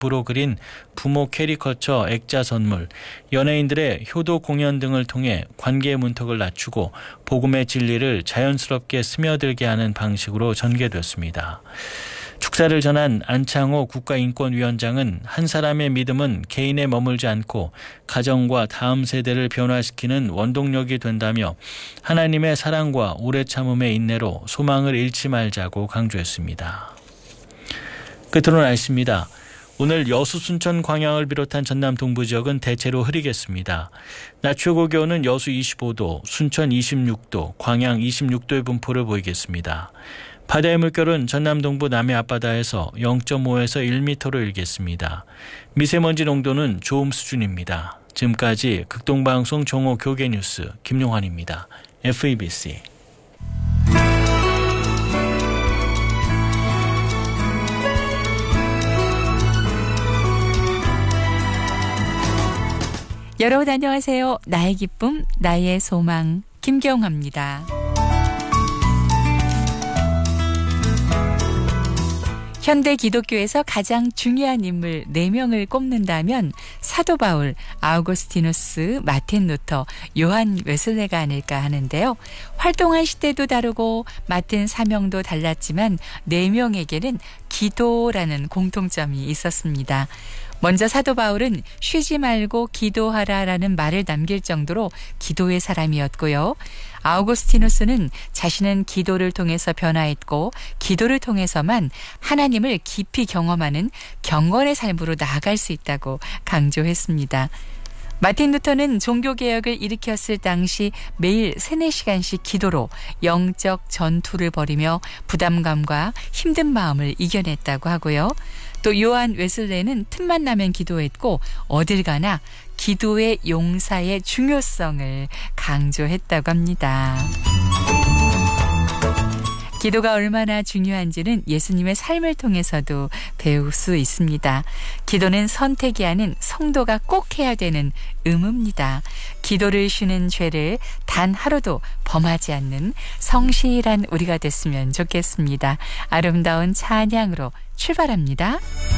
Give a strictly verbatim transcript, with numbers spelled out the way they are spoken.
붓으로 그린 부모 캐리커처 액자 선물, 연예인들의 효도 공연 등을 통해 관계 문턱을 낮추고 복음의 진리를 자연스럽게 스며들게 하는 방식으로 전개됐습니다. 축사를 전한 안창호 국가인권위원장은 한 사람의 믿음은 개인에 머물지 않고 가정과 다음 세대를 변화시키는 원동력이 된다며 하나님의 사랑과 오래 참음의 인내로 소망을 잃지 말자고 강조했습니다. 끝으로 날씨입니다. 오늘 여수 순천 광양을 비롯한 전남 동부 지역은 대체로 흐리겠습니다. 낮 최고 기온은 여수 이십오 도, 순천 이십육 도, 광양 이십육 도의 분포를 보이겠습니다. 바다의 물결은 전남 동부 남해 앞바다에서 영 점 오에서 일 미터로 일겠습니다. 미세먼지 농도는 좋음 수준입니다. 지금까지 극동방송 종호 교계뉴스 김용환입니다. 에프이비씨. 여러분 안녕하세요. 나의 기쁨, 나의 소망 김경화입니다. 현대 기독교에서 가장 중요한 인물 네 명을 꼽는다면 사도 바울, 아우구스티누스, 마틴 루터, 요한 웨슬레가 아닐까 하는데요. 활동한 시대도 다르고 맡은 사명도 달랐지만 네 명에게는 기도라는 공통점이 있었습니다. 먼저 사도 바울은 쉬지 말고 기도하라라는 말을 남길 정도로 기도의 사람이었고요. 아우구스티누스는 자신은 기도를 통해서 변화했고 기도를 통해서만 하나님을 깊이 경험하는 경건의 삶으로 나아갈 수 있다고 강조했습니다. 마틴 루터는 종교개혁을 일으켰을 당시 매일 세네 시간씩 기도로 영적 전투를 벌이며 부담감과 힘든 마음을 이겨냈다고 하고요. 또 요한 웨슬레는 틈만 나면 기도했고 어딜 가나 기도의 용사의 중요성을 강조했다고 합니다. 기도가 얼마나 중요한지는 예수님의 삶을 통해서도 배울 수 있습니다. 기도는 선택이 아닌 성도가 꼭 해야 되는 의무입니다. 기도를 쉬는 죄를 단 하루도 범하지 않는 성실한 우리가 됐으면 좋겠습니다. 아름다운 찬양으로 출발합니다.